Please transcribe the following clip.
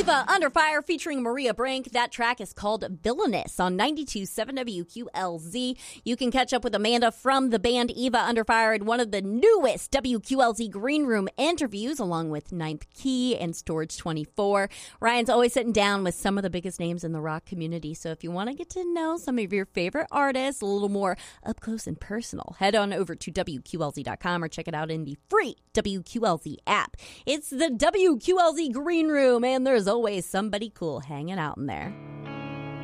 Eva Under Fire featuring Maria Brink. That track is called Villainous on 92.7 WQLZ. You can catch up with Amanda from the band Eva Under Fire in one of the newest WQLZ Green Room interviews, along with Ninth Key and Storage 24. Ryan's always sitting down with some of the biggest names in the rock community. So if you want to get to know some of your favorite artists a little more up close and personal, head on over to WQLZ.com or check it out in the free WQLZ app. It's the WQLZ Green Room, and there's always somebody cool hanging out in there.